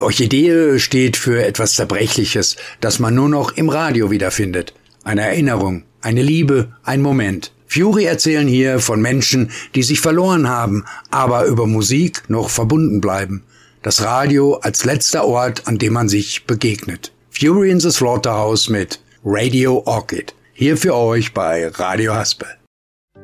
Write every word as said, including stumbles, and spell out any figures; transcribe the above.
Orchidee steht für etwas Zerbrechliches, das man nur noch im Radio wiederfindet. Eine Erinnerung, eine Liebe, ein Moment. Fury erzählen hier von Menschen, die sich verloren haben, aber über Musik noch verbunden bleiben. Das Radio als letzter Ort, an dem man sich begegnet. Fury in the Slaughterhouse mit Radio Orchid. Hier für euch bei Radio Haspel.